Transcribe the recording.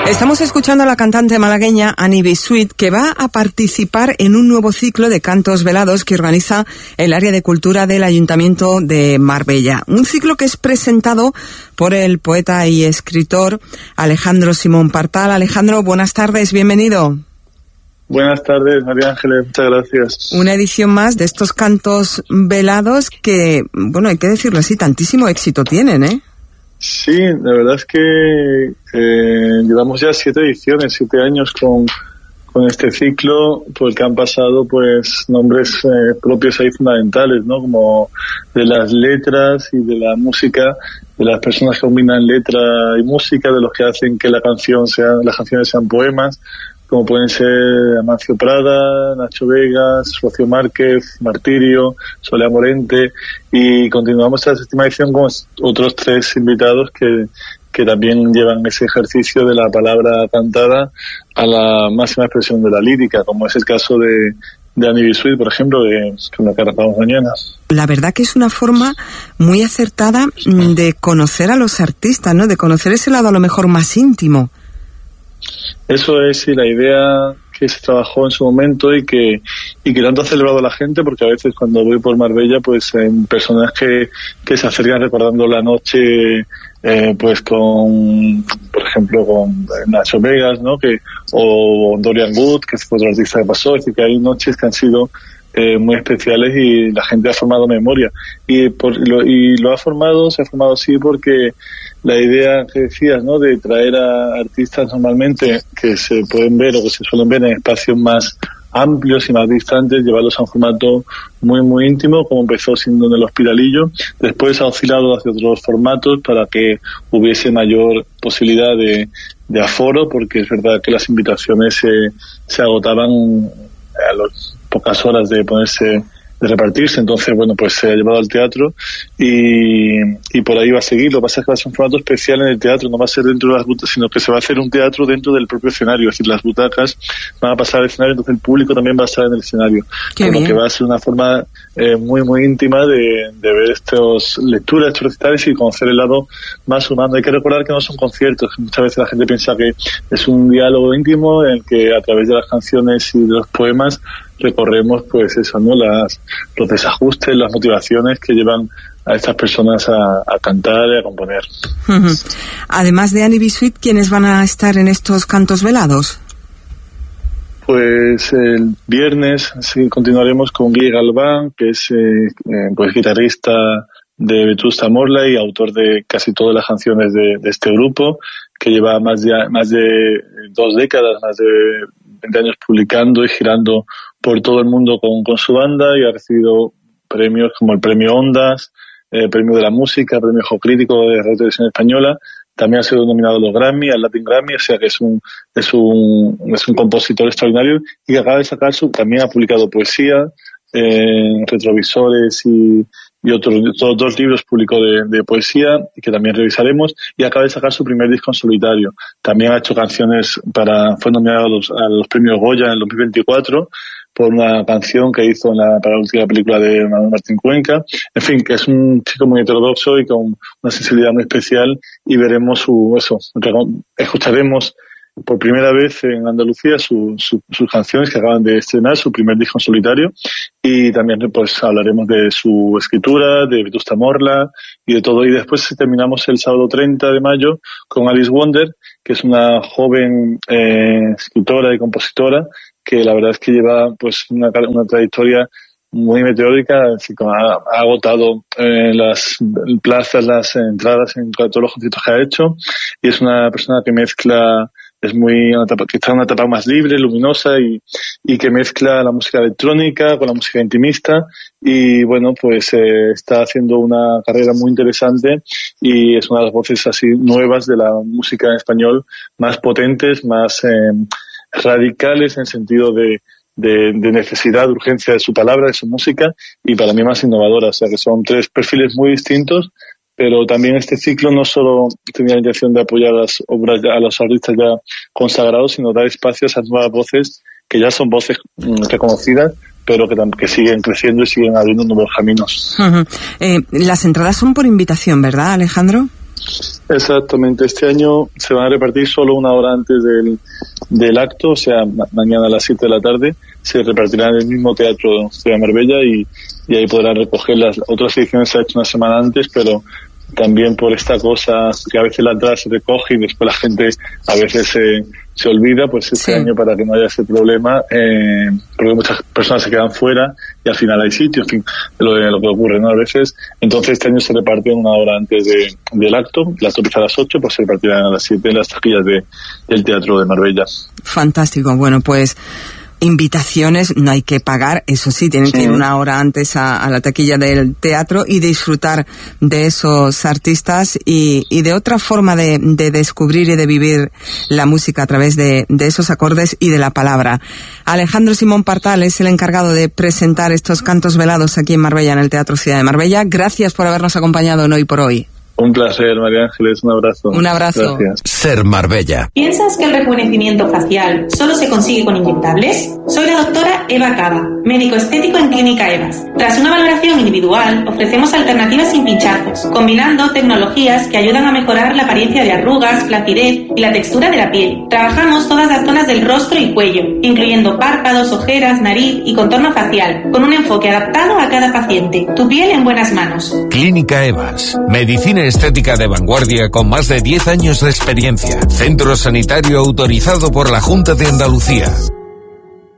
Estamos escuchando a la cantante malagueña Annie Bisuit, que va a participar en un nuevo ciclo de cantos velados que organiza el área de cultura del Ayuntamiento de Marbella. Un ciclo que es presentado por el poeta y escritor Alejandro Simón Partal. Alejandro, buenas tardes, bienvenido. Buenas tardes, María Ángeles, muchas gracias. Una edición más de estos cantos velados que, bueno, hay que decirlo así, tantísimo éxito tienen, ¿eh? Sí, la verdad es que llevamos ya 7 años con este ciclo, por el que han pasado pues nombres propios ahí fundamentales, ¿no? Como de las letras y de la música, de las personas que combinan letra y música, de los que hacen que las canciones sean poemas, como pueden ser Amancio Prada, Nacho Vegas, Rocío Márquez, Martirio, Soledad Morente, y continuamos esta 7ª edición con otros 3 invitados que también llevan ese ejercicio de la palabra cantada a la máxima expresión de la lírica, como es el caso de Annie Bisuit, por ejemplo, con la que arrancamos mañana. La verdad que es una forma muy acertada de conocer a los artistas, ¿no? De conocer ese lado a lo mejor más íntimo. Eso es, y la idea que se trabajó en su momento y que tanto ha celebrado la gente, porque a veces cuando voy por Marbella pues hay personas que se acercan recordando la noche pues con, por ejemplo, con Nacho Vegas, ¿no? O Dorian Wood, que fue otro artista que pasó. Es decir, que hay noches que han sido muy especiales y la gente ha formado memoria se ha formado así porque la idea que decías, ¿no? De traer a artistas normalmente que se pueden ver o que se suelen ver en espacios más amplios y más distantes, llevarlos a un formato muy muy íntimo, como empezó siendo en el Hospitalillo. Después ha oscilado hacia otros formatos para que hubiese mayor posibilidad de aforo, porque es verdad que las invitaciones se agotaban a las pocas horas de repartirse. Entonces, bueno, pues se ha llevado al teatro y por ahí va a seguir. Lo que pasa es que va a ser un formato especial en el teatro, no va a ser dentro de las butacas, sino que se va a hacer un teatro dentro del propio escenario. Es decir, las butacas van a pasar al escenario, entonces el público también va a estar en el escenario. Por lo que va a ser una forma muy muy íntima de ver estas lecturas, estos recitales y conocer el lado más humano. Hay que recordar que no son conciertos, que muchas veces la gente piensa que es un diálogo íntimo en el que a través de las canciones y de los poemas recorremos pues eso, ¿no? Los desajustes, las motivaciones que llevan a estas personas a cantar y a componer. Además de Annie Bisuit, ¿quiénes van a estar en estos cantos velados? Pues el viernes sí continuaremos con Guy Galván, que es pues guitarrista de Vetusta Morla y autor de casi todas las canciones de este grupo, que lleva más de 2 décadas, más de 20 años publicando y girando por todo el mundo con su banda, y ha recibido premios como el Premio Ondas, Premio de la Música, Premio Ojo Crítico de Radio Televisión Española. También ha sido nominado a los Grammy, al Latin Grammy, o sea que es un compositor extraordinario y que acaba de sacar también ha publicado poesía, Retrovisores y otros 2 libros publicó de poesía, que también revisaremos, y acaba de sacar su primer disco en solitario. También ha hecho canciones fue nominado a los premios Goya en el 2024 por una canción que hizo para la última película de Manuel Martín Cuenca. En fin, que es un chico muy heterodoxo y con una sensibilidad muy especial, y veremos escucharemos por primera vez en Andalucía sus canciones que acaban de estrenar, su primer disco en solitario, y también pues hablaremos de su escritura, de Vetusta Morla y de todo. Y después terminamos el sábado 30 de mayo con Alice Wonder, que es una joven escritora y compositora que la verdad es que lleva pues una trayectoria muy meteórica. Ha agotado las plazas, las entradas en todos los conciertos que ha hecho, y es una persona que mezcla, que está en una etapa más libre, luminosa y que mezcla la música electrónica con la música intimista, y bueno, pues está haciendo una carrera muy interesante y es una de las voces así nuevas de la música en español, más potentes, más radicales en sentido de necesidad, de urgencia de su palabra, de su música, y para mí más innovadora. O sea que son 3 perfiles muy distintos, pero también este ciclo no solo tenía la intención de apoyar las obras a los artistas ya consagrados, sino dar espacio a esas nuevas voces que ya son voces reconocidas, pero que siguen creciendo y siguen abriendo nuevos caminos. Las entradas son por invitación, ¿verdad, Alejandro? Exactamente, este año se van a repartir solo una hora antes del acto, o sea, mañana a las 7 de la tarde, se repartirán en el mismo teatro de Marbella y ahí podrán recoger las otras ediciones. Se ha hecho una semana antes, pero también por esta cosa que a veces la entrada se recoge y después la gente a veces se olvida, pues este año, para que no haya ese problema, porque muchas personas se quedan fuera y al final hay sitio, en fin, lo que ocurre, ¿no? A veces, entonces este año se reparte una hora antes del acto. El acto empieza a las 8, pues se repartirán a las 7 en las taquillas del Teatro de Marbella. Fantástico. Bueno, pues invitaciones no hay que pagar, eso sí, tienen que ir una hora antes a la taquilla del teatro y disfrutar de esos artistas y de otra forma de descubrir y de vivir la música a través de esos acordes y de la palabra. Alejandro Simón Partal es el encargado de presentar estos cantos velados aquí en Marbella, en el Teatro Ciudad de Marbella. Gracias por habernos acompañado en Hoy por Hoy. Un placer, María Ángeles, un abrazo. Un abrazo. Gracias. Ser Marbella. ¿Piensas que el rejuvenecimiento facial solo se consigue con inyectables? Soy la doctora Eva Cava, médico estético en Clínica Evas. Tras una valoración individual, ofrecemos alternativas sin pinchazos, combinando tecnologías que ayudan a mejorar la apariencia de arrugas, flacidez y la textura de la piel. Trabajamos todas las zonas del rostro y cuello, incluyendo párpados, ojeras, nariz y contorno facial, con un enfoque adaptado a cada paciente. Tu piel en buenas manos. Clínica Evas. Medicina estética de vanguardia con más de 10 años de experiencia. Centro sanitario autorizado por la Junta de Andalucía.